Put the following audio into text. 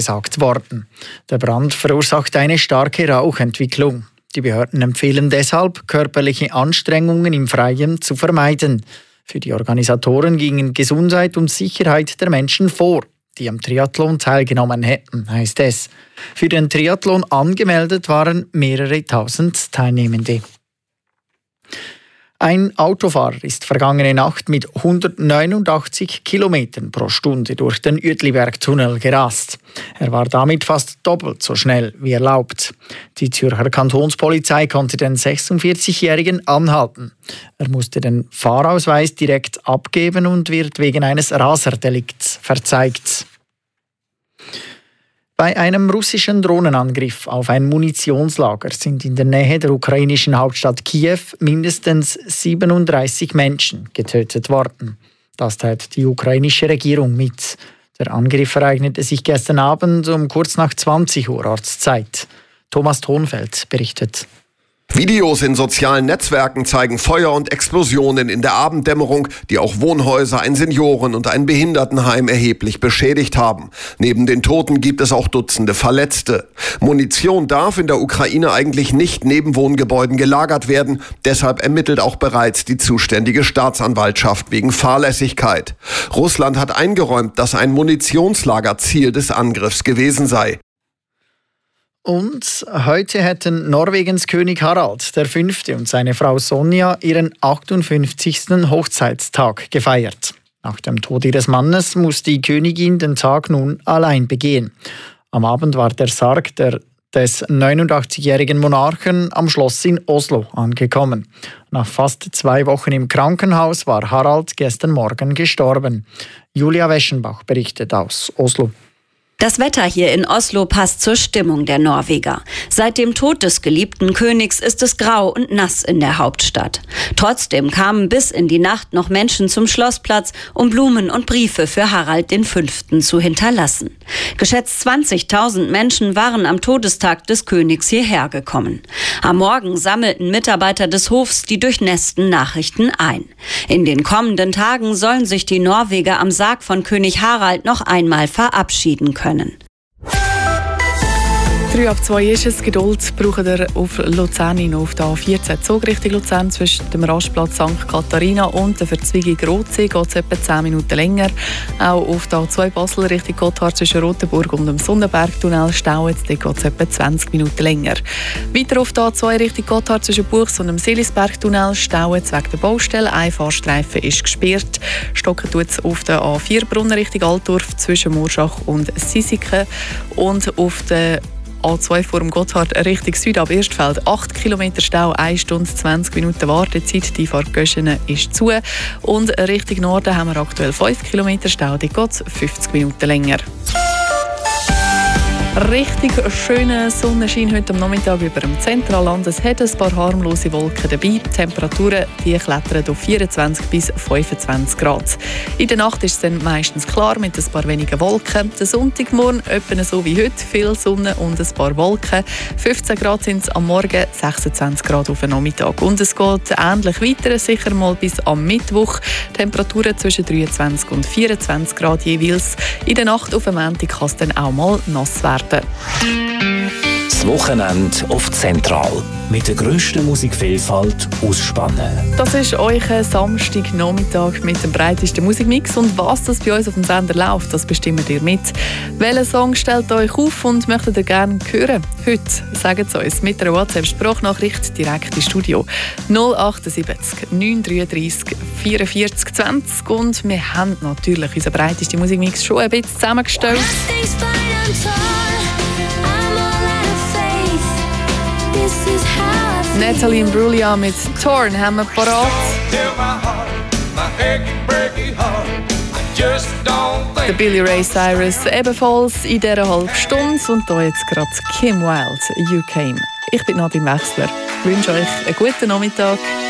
gesagt worden. Der Brand verursacht eine starke Rauchentwicklung. Die Behörden empfehlen deshalb, körperliche Anstrengungen im Freien zu vermeiden. Für die Organisatoren gingen Gesundheit und Sicherheit der Menschen vor, die am Triathlon teilgenommen hätten, heißt es. Für den Triathlon angemeldet waren mehrere tausend Teilnehmende. Ein Autofahrer ist vergangene Nacht mit 189 Kilometern pro Stunde durch den Uetliberg-Tunnel gerast. Er war damit fast doppelt so schnell wie erlaubt. Die Zürcher Kantonspolizei konnte den 46-Jährigen anhalten. Er musste den Fahrausweis direkt abgeben und wird wegen eines Raserdelikts verzeigt. Bei einem russischen Drohnenangriff auf ein Munitionslager sind in der Nähe der ukrainischen Hauptstadt Kiew mindestens 37 Menschen getötet worden. Das teilt die ukrainische Regierung mit. Der Angriff ereignete sich gestern Abend um kurz nach 20 Uhr Ortszeit. Thomas Thonfeld berichtet. Videos in sozialen Netzwerken zeigen Feuer und Explosionen in der Abenddämmerung, die auch Wohnhäuser, ein Senioren- und ein Behindertenheim erheblich beschädigt haben. Neben den Toten gibt es auch Dutzende Verletzte. Munition darf in der Ukraine eigentlich nicht neben Wohngebäuden gelagert werden. Deshalb ermittelt auch bereits die zuständige Staatsanwaltschaft wegen Fahrlässigkeit. Russland hat eingeräumt, dass ein Munitionslager Ziel des Angriffs gewesen sei. Und heute hätten Norwegens König Harald V. und seine Frau Sonja ihren 58. Hochzeitstag gefeiert. Nach dem Tod ihres Mannes muss die Königin den Tag nun allein begehen. Am Abend war der Sarg des 89-jährigen Monarchen am Schloss in Oslo angekommen. Nach fast 2 Wochen im Krankenhaus war Harald gestern Morgen gestorben. Julia Weschenbach berichtet aus Oslo. Das Wetter hier in Oslo passt zur Stimmung der Norweger. Seit dem Tod des geliebten Königs ist es grau und nass in der Hauptstadt. Trotzdem kamen bis in die Nacht noch Menschen zum Schlossplatz, um Blumen und Briefe für Harald V. zu hinterlassen. Geschätzt 20.000 Menschen waren am Todestag des Königs hierher gekommen. Am Morgen sammelten Mitarbeiter des Hofs die durchnässten Nachrichten ein. In den kommenden Tagen sollen sich die Norweger am Sarg von König Harald noch einmal verabschieden können. 3:02 ist es. Geduld braucht ihr auf Luzern hin, auf der A14 Zug Richtung Luzern. Zwischen dem Rastplatz St. Katharina und der Verzweigung Rotsee geht es etwa 10 Minuten länger. Auch auf der A2 Basel Richtung Gotthard zwischen Rotenburg und dem Sonnenbergtunnel staut es. Dort geht es etwa 20 Minuten länger. Weiter auf der A2 Richtung Gotthard zwischen Buchs und dem Seelisbergtunnel staut es wegen der Baustelle. Ein Fahrstreifen ist gesperrt. Stocken tut es auf der A4 Brunnen Richtung Altdorf zwischen Murschach und Sisiken. Und auf der A2 vor dem Gotthard Richtung Süd ab Erstfeld 8 Kilometer Stau, 1 Stunde 20 Minuten Wartezeit. Die Fahrt Göschenen ist zu. Und Richtung Norden haben wir aktuell 5 Kilometer Stau, die geht 50 Minuten länger. Richtig schöner Sonnenschein heute am Nachmittag über dem Zentralland. Es hat ein paar harmlose Wolken dabei. Die Temperaturen die klettern auf 24 bis 25 Grad. In der Nacht ist es dann meistens klar mit ein paar wenigen Wolken. Der Sonntagmorgen etwa so wie heute, viel Sonne und ein paar Wolken. 15 Grad sind es am Morgen, 26 Grad auf den Nachmittag. Und es geht ähnlich weiter, sicher mal bis am Mittwoch. Temperaturen zwischen 23 und 24 Grad jeweils. In der Nacht auf dem Montag kann es dann auch mal nass werden. Das Wochenende auf Zentral. Mit der grössten Musikvielfalt aus Spannen. Das ist euer Samstagnachmittag mit dem breitesten Musikmix. Und was das bei uns auf dem Sender läuft, das bestimmt ihr mit. Welchen Song stellt euch auf und möchtet ihr gerne hören? Heute sagt es uns mit einer WhatsApp-Sprachnachricht direkt ins Studio. 078 933 44 20. Und wir haben natürlich unseren breitesten Musikmix schon ein bisschen zusammengestellt. Natalie Imbruglia mit Torn haben wir parat. Der Billy Ray Cyrus ebenfalls in dieser halben Stunde. Und hier jetzt gerade Kim Wilde, You Came. Ich bin Nadine Wechsler. Ich wünsche euch einen guten Nachmittag.